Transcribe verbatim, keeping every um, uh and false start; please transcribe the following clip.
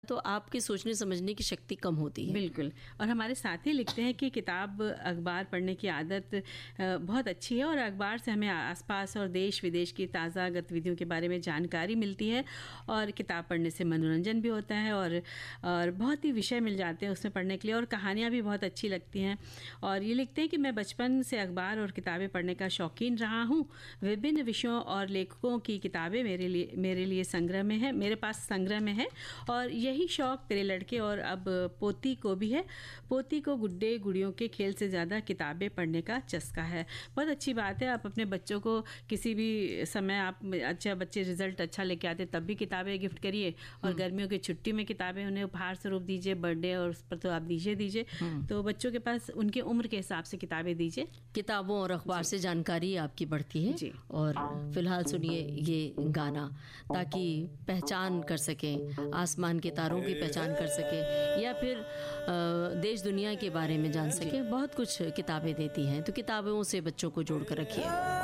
तो आपकी सोचने समझने की शक्ति कम होती है। बिल्कुल। और हमारे साथी लिखते हैं कि किताब अखबार पढ़ने की आदत बहुत अच्छी है और अखबार से हमें आसपास और देश विदेश की ताज़ा गतिविधियों के बारे में जानकारी मिलती है और किताब पढ़ने से मनोरंजन भी होता है और और बहुत ही विषय मिल जाते हैं उसमें पढ़ने के लिए और कहानियाँ भी बहुत अच्छी लगती हैं। और ये लिखते हैं कि मैं बचपन से अखबार और किताबें पढ़ने का शौकीन रहा हूँ। विभिन्न विषयों और लेखकों की किताबें मेरे लिए मेरे लिए संग्रह में है मेरे पास संग्रह में है और यही शौक तेरे लड़के और अब पोती को भी है। पोती को गुड्डे गुड़ियों के खेल से ज़्यादा किताबें पढ़ने का चस्का है। बहुत अच्छी बात है। आप अपने बच्चों को किसी भी समय आप अच्छा बच्चे रिजल्ट अच्छा लेके आते तब भी किताबें गिफ्ट करिए और गर्मियों की छुट्टी में किताबें उन्हें उपहार स्वरूप दीजिए। बर्थडे और उस पर तो आप दीजिए दीजिए तो बच्चों के पास उनके उम्र के हिसाब से किताबें दीजिए। किताबों और अखबार से जानकारी आपकी बढ़ती है जी। और फिलहाल सुनिए ये गाना ताकि पहचान कर सकें, आसमान के तारों की पहचान कर सकें या फिर देश दुनिया के बारे में जान सकें। बहुत कुछ किताबें देती हैं तो किताबों से बच्चों को जोड़ कर रखिए।